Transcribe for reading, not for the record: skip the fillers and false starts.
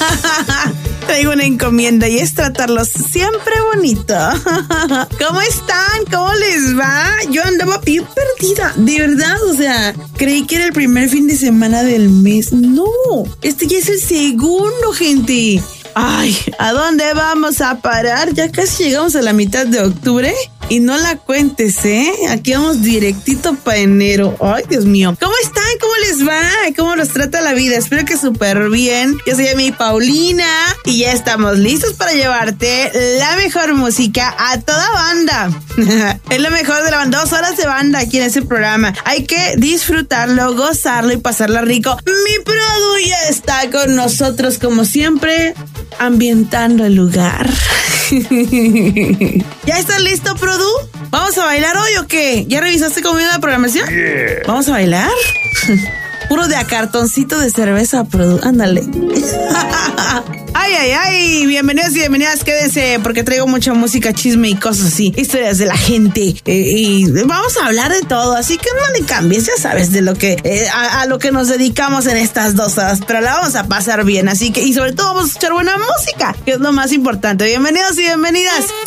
Traigo una encomienda y es tratarlos siempre bonito. ¿Cómo están? ¿Cómo les va? Yo andaba bien perdida, de verdad, o sea, creí que era el primer fin de semana del mes. No, este ya es el segundo, gente. Ay, ¿a dónde vamos a parar? Ya casi llegamos a la mitad de octubre y no la cuentes, ¿eh? Aquí vamos directito para enero. Ay, Dios mío. ¿Cómo están? ¿Cómo les va? ¿Cómo los trata la vida? Espero que súper bien. Yo soy mi Paulina y ya estamos listos para llevarte la mejor música a toda banda. Es lo mejor de la banda. 2 horas de banda aquí en ese programa. Hay que disfrutarlo, gozarlo y pasarla rico. Mi Produ ya está con nosotros como siempre, ambientando el lugar. ¿Ya estás listo, Produ? ¿Vamos a bailar hoy o qué? ¿Ya revisaste conmigo la programación? Yeah. ¿Vamos a bailar? Puro de a cartoncito de cerveza, Produ. Ándale. Ay, bienvenidos y bienvenidas, quédense porque traigo mucha música, chisme y cosas así, historias de la gente, y vamos a hablar de todo, así que no le cambies, ya sabes de lo que a lo que nos dedicamos en estas 2 horas, pero la vamos a pasar bien, así que, y sobre todo vamos a escuchar buena música, que es lo más importante. Bienvenidos y bienvenidas.